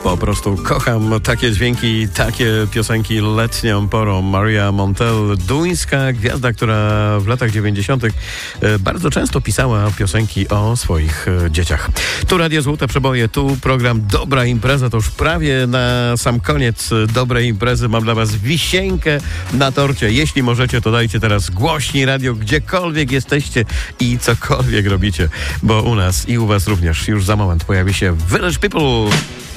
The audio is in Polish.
Po prostu kocham takie dźwięki, takie piosenki letnią porą. Maria Montel, duńska gwiazda, która w latach 90. bardzo często pisała piosenki o swoich dzieciach. Tu Radio Złote Przeboje, tu program Dobra Impreza. To już prawie na sam koniec dobrej imprezy. Mam dla was wisienkę na torcie. Jeśli możecie, to dajcie teraz głośniej radio, gdziekolwiek jesteście i cokolwiek robicie, bo u nas i u was również już za moment pojawi się Village People.